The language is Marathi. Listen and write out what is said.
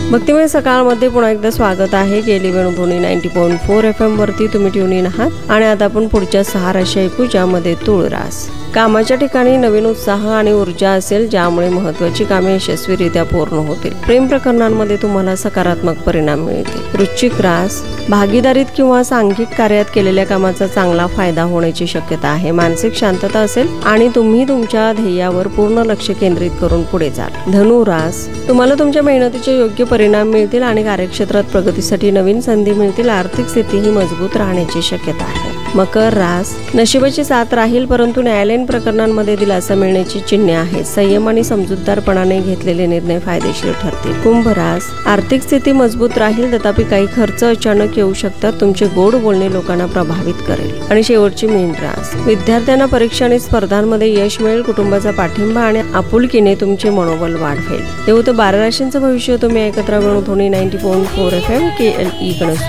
भक्तिमय सकाळमध्ये पुन्हा एकदा स्वागत आहे. केली वेणुध्वनी 90.4 FM वरती तुम्ही ट्यून इन आहात आणि आता आपण पुढच्या 6 राशी ऐकू, ज्यामध्ये तुळ रास. कामाच्या ठिकाणी नवीन उत्साह आणि ऊर्जा असेल, ज्यामुळे महत्त्वाची कामे यशस्वीरित्या पूर्ण होतील. प्रेम प्रकरणांमध्ये तुम्हाला सकारात्मक परिणाम मिळतील. वृश्चिक रास, भागीदारीत किंवा सांघिक कार्यात केलेल्या कामाचा चांगला फायदा होण्याची शक्यता आहे. मानसिक शांतता असेल आणि तुम्ही तुमच्या ध्येयावर पूर्ण लक्ष केंद्रित करून पुढे जाल. धनु रास, तुम्हाला तुमच्या मेहनतीचे योग्य परिणाम मिळतील आणि कार्यक्षेत्रात प्रगतीसाठी नवीन संधी मिळतील. आर्थिक स्थितीही मजबूत राहण्याची शक्यता आहे. मकर रास, नशिबाची साथ राहील, परंतु न्यायालयीन प्रकरणांमध्ये दिलासा मिळण्याची चिन्हे आहेत. संयम आणि समजूतदारपणाने घेतलेले निर्णय फायदेशीर ठरतील. कुंभ रास, आर्थिक स्थिती मजबूत राहील, तथापि काही खर्च अचानक येऊ शकतात. तुमचे गोड बोलणे लोकांना प्रभावित करेल. आणि शेवटची मीन रास, विद्यार्थ्यांना परीक्षा आणि स्पर्धांमध्ये यश मिळेल. कुटुंबाचा पाठिंबा आणि आपुलकीने तुमचे मनोबल वाढवेल. हे होतं 12 राशींचं भविष्य. तुम्ही ऐकत राहा वेणुध्वनी 90.4 FM KLE गणेश.